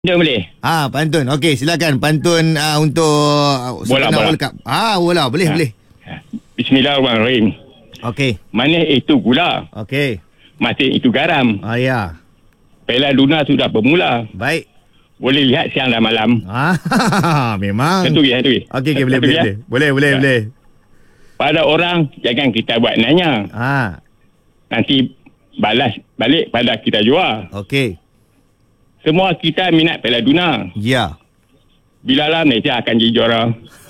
Dia boleh. Pantun. Okey, silakan pantun untuk Bola. World Cup. Bola boleh. Bismillahirrahmanirrahim. Okey. Manis itu gula, Okey. masin itu garam. Ya. Piala Dunia sudah bermula. Baik. Boleh lihat siang dan malam. Memang. Satu ya. Okey, boleh. Pada orang jangan kita buat nanya. Nanti balas balik pada kita jua. Okey. Semua kita minat Piala Dunia. Ya. Bilalah Malaysia akan jadi juara.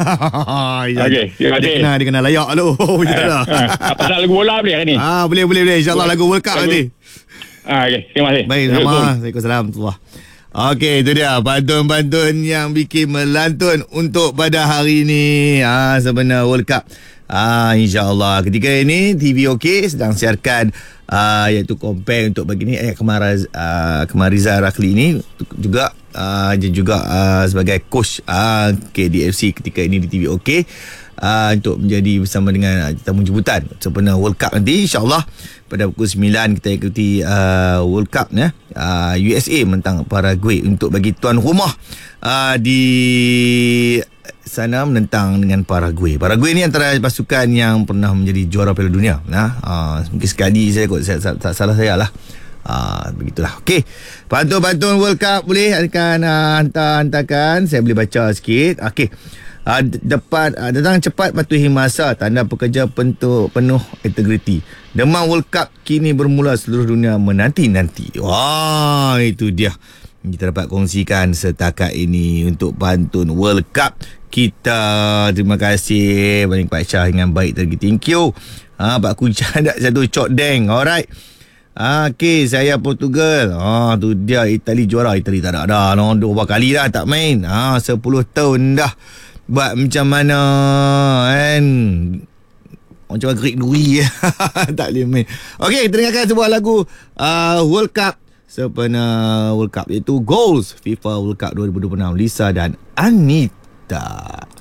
Okey, terima kasih. Dia kena layak lu. Pasal lagu bola boleh kan ni? Boleh. InsyaAllah lagu World Cup nanti. Okey, terima kasih. Baik, sama. Waalaikumsalam. Okey, itu dia pantun-pantun yang bikin melantun untuk pada hari ini. Sebenarnya World Cup. InsyaAllah ketika ini TVOK sedang siarkan iaitu compare untuk bagi ni Kemariza Rakli ini juga dia juga sebagai coach KDFC ketika ini di TVOK untuk menjadi bersama dengan tamu jemputan sebenarnya World Cup nanti insyaAllah pada pukul 9 kita ikuti World Cup USA menentang Paraguay untuk bagi tuan rumah di sana menentang dengan Paraguay. Paraguay ni antara pasukan yang pernah menjadi juara Piala Dunia. Mungkin sekali saya kot, tak salah saya lah. Begitulah. Okey. Pantun-pantun World Cup boleh akan hantarkan. Saya boleh baca sikit. Okey. Datang cepat patuhi masa, tanda pekerja penuh integriti. Demam World Cup kini bermula, seluruh dunia menanti-nanti. Wah, itu dia. Kita dapat kongsikan setakat ini untuk pantun World Cup kita. Terima kasih banyak Pak Syah dengan baik lagi. Thank you. Pak Kujan dah satu cok deng. Alright. Okey, saya Portugal. Tu dia Itali juara. Itali tak ada dah. 2 kali dah tak main. 10 tahun dah. Buat macam mana kan? Macam Greek Duri. Tak boleh main. Okey, kita dengarkan sebuah lagu World Cup. Sebenarnya World Cup iaitu Goals FIFA World Cup 2026, Lisa dan Anita.